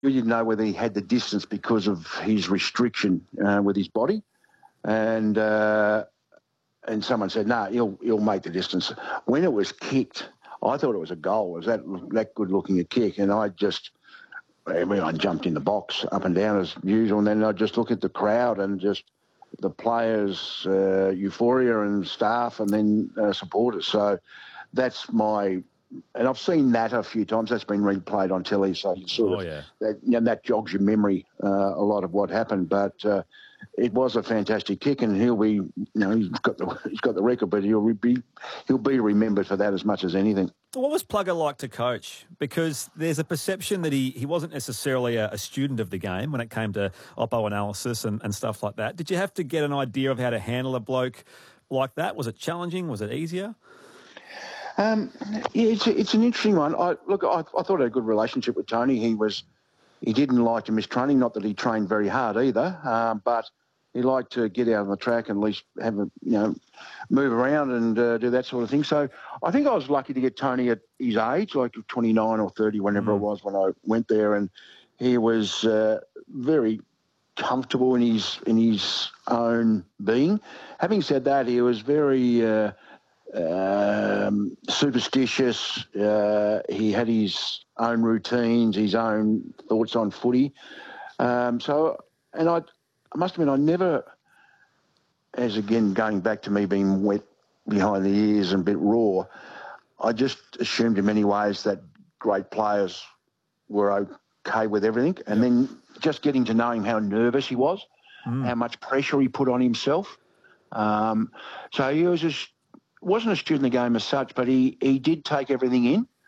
we didn't know whether he had the distance because of his restriction with his body, and someone said, "No, he'll make the distance." When it was kicked, I thought it was a goal. It was that good looking a kick, and everyone jumped in the box up and down as usual, and then I just look at the crowd and just the players' euphoria and staff, and then supporters. So that's and I've seen that a few times. That's been replayed on telly, so you that jogs your memory a lot of what happened. But it was a fantastic kick, and he'll be, he's got the record, but he'll be remembered for that as much as anything. What was Plugger like to coach? Because there's a perception that he wasn't necessarily a student of the game when it came to oppo analysis and stuff like that. Did you have to get an idea of how to handle a bloke like that? Was it challenging? Was it easier? It's an interesting one. I thought I had a good relationship with Tony. He didn't like to miss training, not that he trained very hard either, but he liked to get out on the track and at least have move around and do that sort of thing. So I think I was lucky to get Tony at his age, like 29 or 30, whenever it was when I went there, and he was very comfortable in his own being. Having said that, he was very superstitious. He had his own routines, his own thoughts on footy. I must admit, I never, as again going back to me being wet behind the ears and a bit raw, I just assumed in many ways that great players were okay with everything. And then just getting to know him, how nervous he was, how much pressure he put on himself. So he was wasn't a student of the game as such, but he did take everything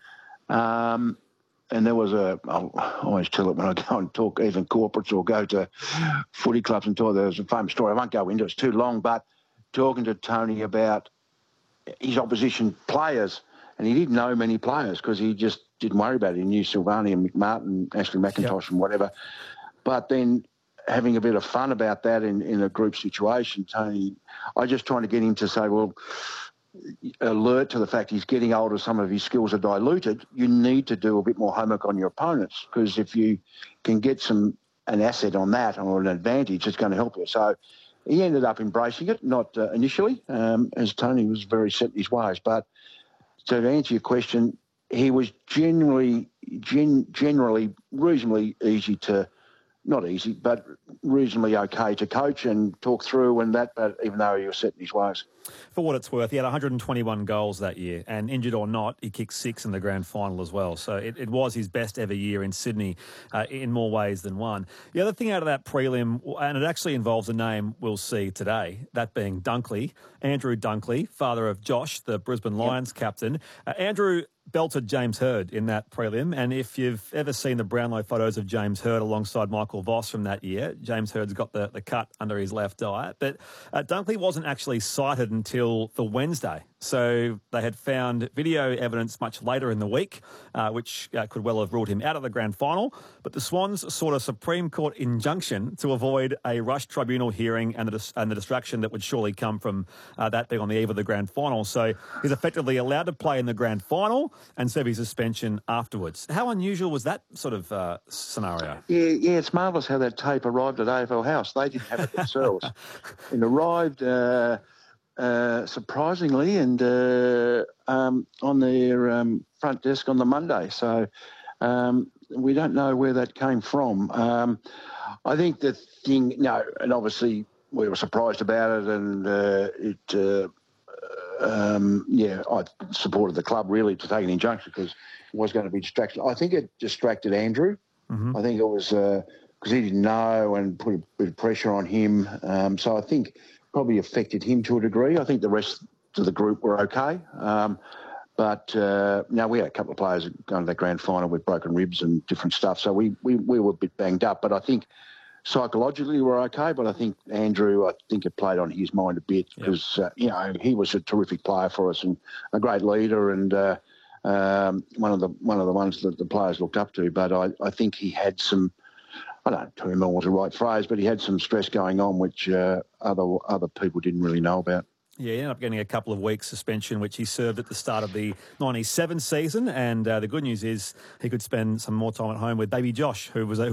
in. And there was I always tell it when I go and talk, even corporates or go to footy clubs and talk, there's a famous story. I won't go into it, it's too long, but talking to Tony about his opposition players, and he didn't know many players because he just didn't worry about it. He knew Silvani and McMartin, Ashley McIntosh and whatever. But then having a bit of fun about that in a group situation, Tony, I just trying to get him to say, well, alert to the fact he's getting older, some of his skills are diluted, you need to do a bit more homework on your opponents, because if you can get an asset on that or an advantage, it's going to help you. So he ended up embracing it, not initially, as Tony was very set in his ways. But to answer your question, he was generally reasonably easy to, not easy, but reasonably okay to coach and talk through and that, but even though he was set in his ways. For what it's worth, he had 121 goals that year, and injured or not, he kicked 6 in the grand final as well. So it was his best ever year in Sydney in more ways than one. The other thing out of that prelim, and it actually involves a name we'll see today, that being Dunkley, Andrew Dunkley, father of Josh, the Brisbane Lions captain. Andrew belted James Hird in that prelim, and if you've ever seen the Brownlow photos of James Hird alongside Michael Voss from that year, James Hird's got the cut under his left eye. But Dunkley wasn't actually cited until the Wednesday. So they had found video evidence much later in the week, which could well have ruled him out of the grand final. But the Swans sought a Supreme Court injunction to avoid a rush tribunal hearing and the distraction that would surely come from that being on the eve of the grand final. So he's effectively allowed to play in the grand final and serve his suspension afterwards. How unusual was that sort of scenario? Yeah, it's marvellous how that tape arrived at AFL House. They didn't have it themselves. It arrived surprisingly and on their front desk on the Monday. So we don't know where that came from. I think the thing, and obviously we were surprised about it, and I supported the club really to take an injunction because it was going to be distraction. I think it distracted Andrew. I think it was because he didn't know and put a bit of pressure on him. So I think probably affected him to a degree. I think the rest of the group were okay. But we had a couple of players going to that grand final with broken ribs and different stuff. So we were a bit banged up. But I think psychologically we're okay. But I think Andrew, it played on his mind a bit because, he was a terrific player for us and a great leader and one of the ones that the players looked up to. But I think he had some, I don't know what was the right phrase, but he had some stress going on which other people didn't really know about. Yeah, he ended up getting a couple of weeks suspension, which he served at the start of the 97 season. And the good news is he could spend some more time at home with baby Josh, who was